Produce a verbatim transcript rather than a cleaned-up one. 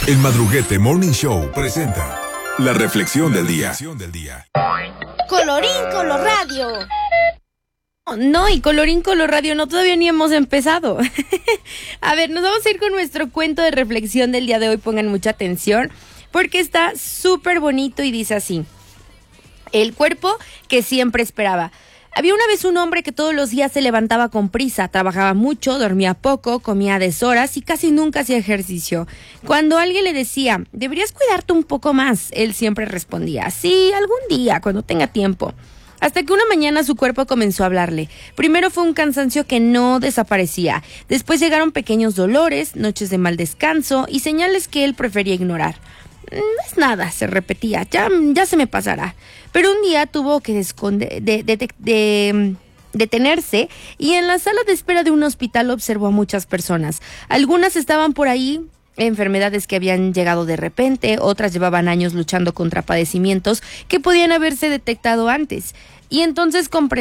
El Madruguete Morning Show presenta la reflexión del día. Colorín Colorradio. No, y Colorín Colorradio no, todavía ni hemos empezado. A ver, nos vamos a ir con nuestro cuento de reflexión del día de hoy. Pongan mucha atención porque está súper bonito y dice así: el cuerpo que siempre esperaba. Había una vez un hombre que todos los días se levantaba con prisa, trabajaba mucho, dormía poco, comía a deshoras y casi nunca hacía ejercicio. Cuando alguien le decía, deberías cuidarte un poco más, él siempre respondía, sí, algún día, cuando tenga tiempo. Hasta que una mañana su cuerpo comenzó a hablarle. Primero fue un cansancio que no desaparecía. Después llegaron pequeños dolores, noches de mal descanso y señales que él prefería ignorar. No es nada, se repetía, ya, ya se me pasará. Pero un día tuvo que desconde, de, de, de, de, detenerse y en la sala de espera de un hospital observó a muchas personas. Algunas estaban por ahí, enfermedades que habían llegado de repente, otras llevaban años luchando contra padecimientos que podían haberse detectado antes. Y entonces comprendió